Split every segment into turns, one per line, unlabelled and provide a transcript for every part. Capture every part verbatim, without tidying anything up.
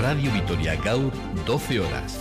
Radio Vitoria Gaur, doce horas.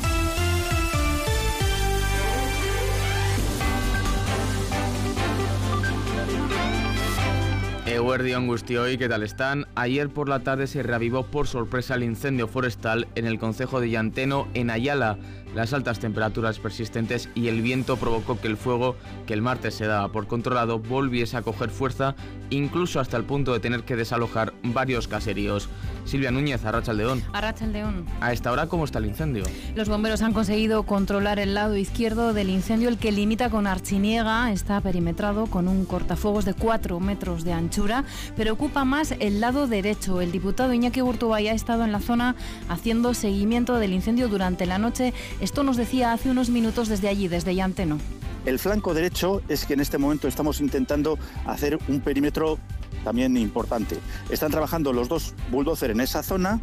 Eguerdión Gustioy, ¿qué tal están? Ayer por la tarde se reavivó por sorpresa el incendio forestal en el concejo de Llanteno, en Ayala. Las altas temperaturas persistentes y el viento provocó que el fuego, que el martes se daba por controlado, volviese a coger fuerza, incluso hasta el punto de tener que desalojar varios caseríos. Silvia Núñez, Arratsaldeón.
Arratsaldeón.
A esta hora, ¿cómo está el incendio?
Los bomberos han conseguido controlar el lado izquierdo del incendio, el que limita con Artziniega. Está perimetrado con un cortafuegos de cuatro metros de anchura, pero ocupa más el lado derecho. El diputado Iñaki Urtubay ha estado en la zona haciendo seguimiento del incendio durante la noche. Esto nos decía hace unos minutos desde allí, desde Llanteno.
El flanco derecho es que en este momento estamos intentando hacer un perímetro también importante. Están trabajando los dos bulldozer en esa zona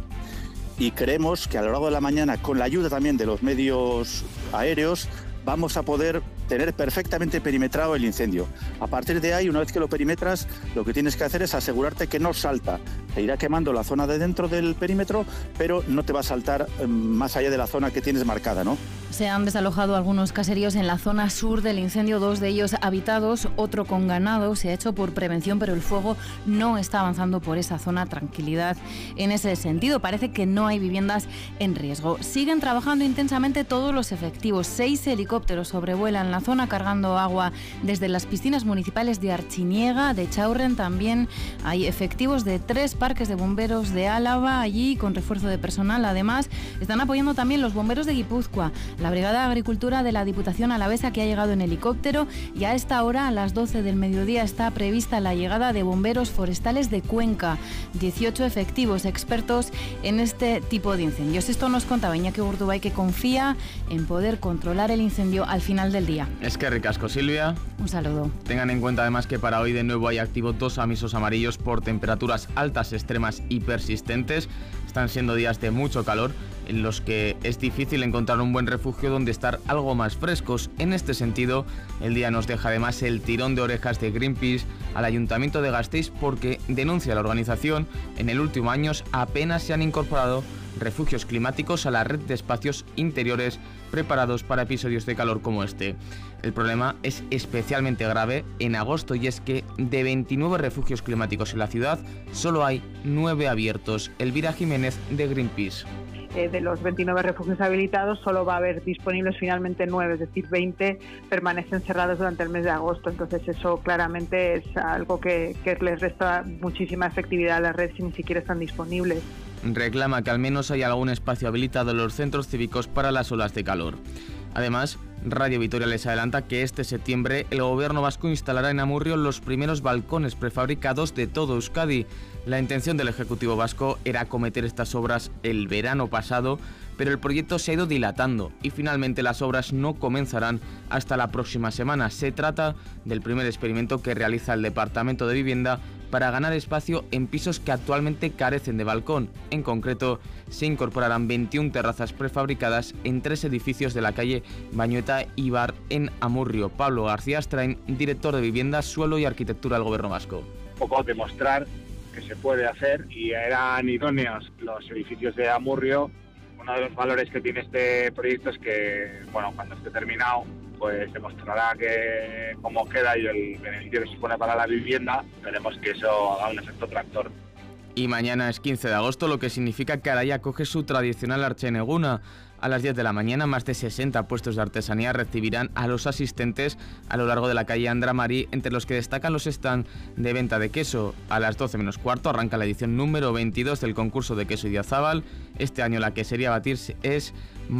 y creemos que a lo largo de la mañana, con la ayuda también de los medios aéreos, vamos a poder tener perfectamente perimetrado el incendio. A partir de ahí, una vez que lo perimetras, lo que tienes que hacer es asegurarte que no salta. Te irá quemando la zona de dentro del perímetro, pero no te va a saltar eh, más allá de la zona que tienes marcada, ¿no?
Se han desalojado algunos caseríos en la zona sur del incendio, dos de ellos habitados, otro con ganado. Se ha hecho por prevención, pero el fuego no está avanzando por esa zona. Tranquilidad en ese sentido. Parece que no hay viviendas en riesgo. Siguen trabajando intensamente todos los efectivos. Seis helicópteros sobrevuelan la zona cargando agua desde las piscinas municipales de Artziniega, de Chaurren. También hay efectivos de tres parques de bomberos de Álava allí con refuerzo de personal. Además, están apoyando también los bomberos de Guipúzcoa, la Brigada de Agricultura de la Diputación Alavesa, que ha llegado en helicóptero, y a esta hora, a las doce del mediodía, está prevista la llegada de bomberos forestales de Cuenca. dieciocho efectivos expertos en este tipo de incendios. Esto nos contaba Iñaki Urtubay, que confía en poder controlar el incendio al final del día.
Es que ricasco, Silvia.
Un saludo.
Tengan en cuenta además que para hoy de nuevo hay activo dos avisos amarillos por temperaturas altas, extremas y persistentes. Están siendo días de mucho calor en los que es difícil encontrar un buen refugio donde estar algo más frescos. En este sentido, el día nos deja además el tirón de orejas de Greenpeace al Ayuntamiento de Gasteiz, porque denuncia la organización, en el último año apenas se han incorporado refugios climáticos a la red de espacios interiores preparados para episodios de calor como este. El problema es especialmente grave en agosto, y es que de veintinueve refugios climáticos en la ciudad solo hay nueve abiertos. Elvira Jiménez, de Greenpeace.
Eh, de los veintinueve refugios habilitados solo va a haber disponibles finalmente nueve, es decir, veinte permanecen cerrados durante el mes de agosto. Entonces eso claramente es algo que, que les resta muchísima efectividad a la red si ni siquiera están disponibles.
Reclama que al menos haya algún espacio habilitado en los centros cívicos para las olas de calor. Además, Radio Vitoria les adelanta que este septiembre el gobierno vasco instalará en Amurrio los primeros balcones prefabricados de todo Euskadi. La intención del Ejecutivo vasco era acometer estas obras el verano pasado, pero el proyecto se ha ido dilatando y finalmente las obras no comenzarán hasta la próxima semana. Se trata del primer experimento que realiza el Departamento de Vivienda para ganar espacio en pisos que actualmente carecen de balcón. En concreto, se incorporarán veintiuna terrazas prefabricadas en tres edificios de la calle Bañueta y Bar en Amurrio. Pablo García Astrain, director de Vivienda, Suelo y Arquitectura del Gobierno Vasco.
Un poco demostrar que se puede hacer, y eran idóneos los edificios de Amurrio. Uno de los valores que tiene este proyecto es que, bueno, cuando esté terminado, pues demostrará que cómo queda y el beneficio que supone para la vivienda. Esperemos que eso haga un efecto tractor.
Y mañana es quince de agosto, lo que significa que Araia acoge su tradicional Artxeneguna. A las diez de la mañana, más de sesenta puestos de artesanía recibirán a los asistentes a lo largo de la calle Andramari, entre los que destacan los stands de venta de queso. A las doce menos cuarto arranca la edición número veintidós del concurso de queso Idiazábal. Este año la quesería a batir es